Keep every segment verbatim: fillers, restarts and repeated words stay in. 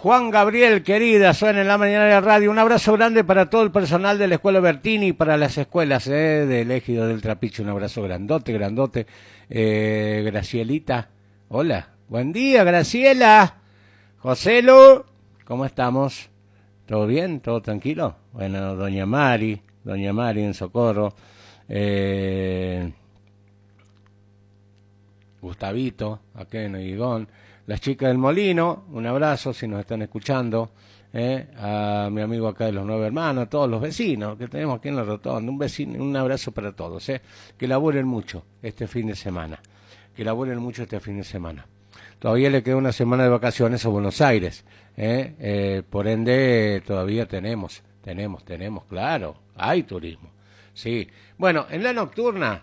Juan Gabriel, querida, suena en la mañana de la radio. Un abrazo grande para todo el personal de la Escuela Bertini y para las escuelas eh, del Ejido del Trapiche. Un abrazo grandote, grandote. Eh, Gracielita, hola, buen día, Graciela. Joselo, ¿cómo estamos? ¿Todo bien? ¿Todo tranquilo? Bueno, doña Mari, doña Mari en Socorro. Eh, Gustavito, aquí en Oigón. Las chicas del Molino, un abrazo si nos están escuchando, eh, a mi amigo acá de los Nueve Hermanos, a todos los vecinos que tenemos aquí en la Rotonda, un vecino, un abrazo para todos, eh, que laburen mucho este fin de semana, que laburen mucho este fin de semana. Todavía le queda una semana de vacaciones a Buenos Aires, eh, eh, por ende todavía tenemos, tenemos, tenemos, claro, hay turismo, sí. Bueno, en la nocturna,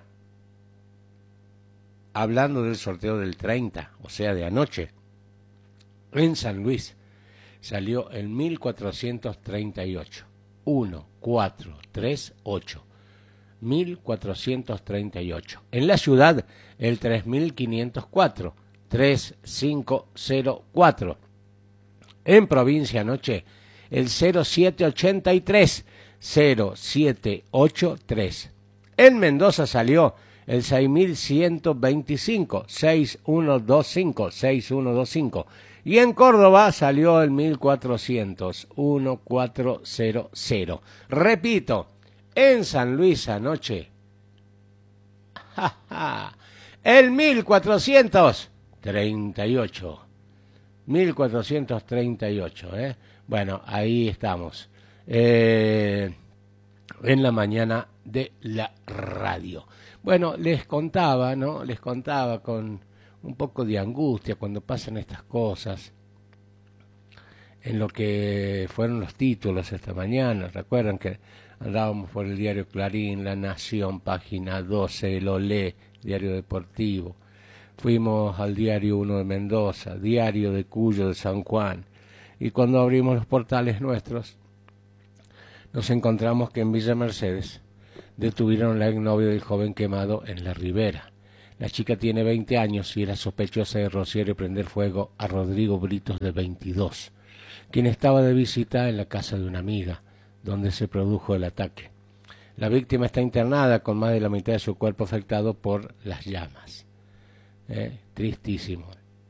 hablando del sorteo del treinta, o sea, de anoche, en San Luis, salió el mil cuatrocientos treinta y ocho. uno, cuatro, tres, ocho. mil cuatrocientos treinta y ocho. En la ciudad, el tres mil quinientos cuatro. tres mil quinientos cuatro. En provincia anoche, el cero siete ochenta y tres. cero siete ochenta y tres. En Mendoza salió el seis mil ciento veinticinco, seis mil ciento veinticinco, seis mil ciento veinticinco. Y en Córdoba salió el mil cuatrocientos, mil cuatrocientos. Repito, en San Luis anoche, ja, ja, el mil cuatrocientos treinta y ocho. mil cuatrocientos treinta y ocho, ¿eh? Bueno, ahí estamos. Eh, en la mañana de la radio. Bueno, les contaba, ¿no? Les contaba con un poco de angustia cuando pasan estas cosas, en lo que fueron los títulos esta mañana. Recuerdan que andábamos por el diario Clarín, La Nación, página doce, el Olé, diario deportivo. Fuimos al diario Uno de Mendoza, diario de Cuyo de San Juan. Y cuando abrimos los portales nuestros, nos encontramos que en Villa Mercedes detuvieron a la exnovia del joven quemado en la Ribera. La chica tiene veinte años y era sospechosa de rociar y prender fuego a Rodrigo Britos, de veintidós, quien estaba de visita en la casa de una amiga, donde se produjo el ataque. La víctima está internada con más de la mitad de su cuerpo afectado por las llamas. Eh, tristísimo.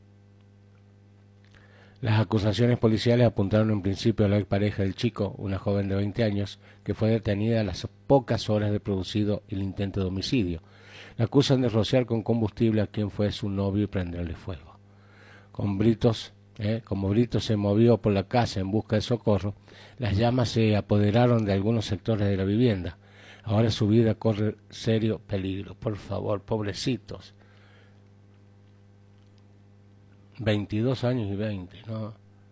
Las acusaciones policiales apuntaron en principio a la expareja del chico, una joven de veinte años, que fue detenida a las pocas horas de producido el intento de homicidio. La acusan de rociar con combustible a quien fue su novio y prenderle fuego. Con Britos, eh, como Britos se movió por la casa en busca de socorro, las llamas se apoderaron de algunos sectores de la vivienda. Ahora su vida corre serio peligro. Por favor, pobrecitos. veintidós años y veinte, ¿no?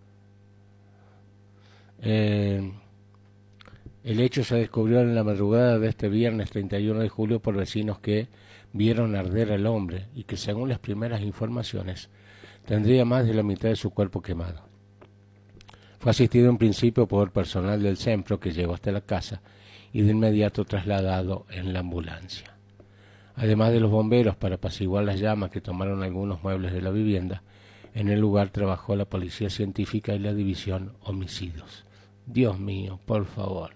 Eh, el hecho se descubrió en la madrugada de este viernes treinta y uno de julio por vecinos que vieron arder al hombre y que, según las primeras informaciones, tendría más de la mitad de su cuerpo quemado. Fue asistido en principio por personal del CEMPRO que llegó hasta la casa y de inmediato trasladado en la ambulancia. Además de los bomberos para apaciguar las llamas que tomaron algunos muebles de la vivienda, en el lugar trabajó la policía científica y la división homicidios. Dios mío, por favor.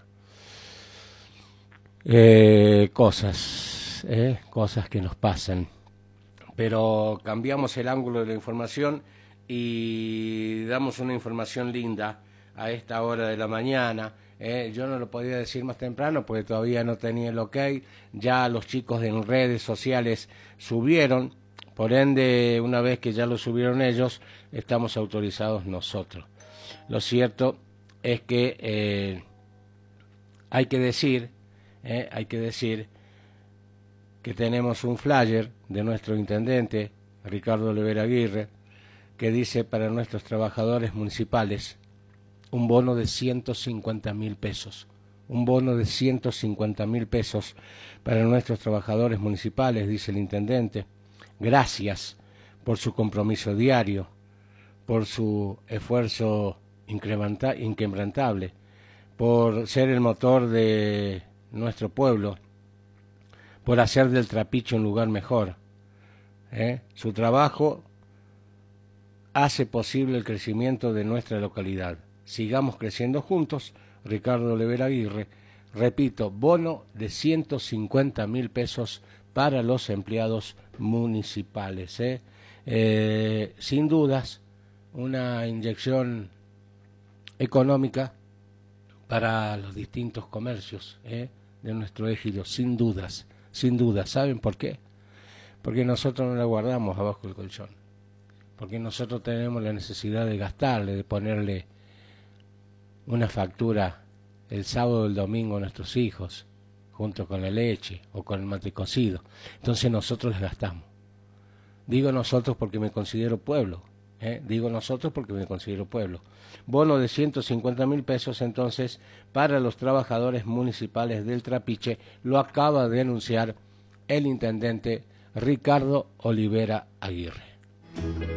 Eh, cosas, eh, cosas que nos pasan. Pero cambiamos el ángulo de la información y damos una información linda a esta hora de la mañana. Eh, yo no lo podía decir más temprano porque todavía no tenía el ok. Ya los chicos en redes sociales subieron. Por ende, una vez que ya lo subieron ellos, estamos autorizados nosotros. Lo cierto es que eh, hay que decir, eh, hay que decir que tenemos un flyer de nuestro intendente, Ricardo Olivera Aguirre, que dice para nuestros trabajadores municipales un bono de ciento cincuenta mil pesos. Un bono de ciento cincuenta mil pesos para nuestros trabajadores municipales, dice el intendente. Gracias por su compromiso diario, por su esfuerzo inquebrantable, por ser el motor de nuestro pueblo, por hacer del Trapiche un lugar mejor. ¿Eh? Su trabajo hace posible el crecimiento de nuestra localidad. Sigamos creciendo juntos. Ricardo Olivera Aguirre. Repito, bono de ciento cincuenta mil pesos para los empleados municipales. ¿eh? Eh, sin dudas, una inyección económica para los distintos comercios ¿eh? de nuestro ejido, sin dudas, sin dudas. ¿Saben por qué? Porque nosotros no la guardamos abajo del colchón, porque nosotros tenemos la necesidad de gastarle, de ponerle una factura el sábado o el domingo a nuestros hijos, junto con la leche o con el mate cocido. Entonces nosotros las gastamos. Digo nosotros porque me considero pueblo. ¿eh? Digo nosotros porque me considero pueblo. Bono de ciento cincuenta mil pesos entonces para los trabajadores municipales del Trapiche. Lo acaba de anunciar el intendente Ricardo Olivera Aguirre.